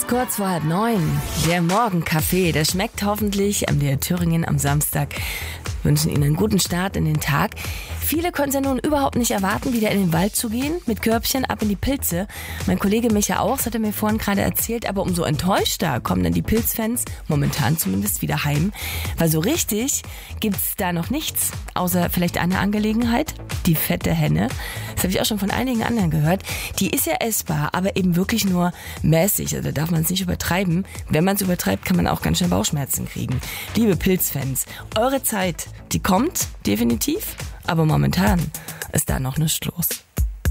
ist kurz vor 8:30. Der Morgenkaffee, der schmeckt hoffentlich am MDR Thüringen am Samstag. Wir wünschen Ihnen einen guten Start in den Tag. Viele können es ja nun überhaupt nicht erwarten, wieder in den Wald zu gehen, mit Körbchen ab in die Pilze. Mein Kollege Micha auch, das hat er mir vorhin gerade erzählt, aber umso enttäuschter kommen dann die Pilzfans, momentan zumindest, wieder heim. Weil so richtig gibt's da noch nichts, außer vielleicht eine Angelegenheit, die fette Henne. Das habe ich auch schon von einigen anderen gehört. Die ist ja essbar, aber eben wirklich nur mäßig, also da darf man es nicht übertreiben. Wenn man es übertreibt, kann man auch ganz schnell Bauchschmerzen kriegen. Liebe Pilzfans, eure Zeit, die kommt definitiv, aber momentan ist da noch nichts los.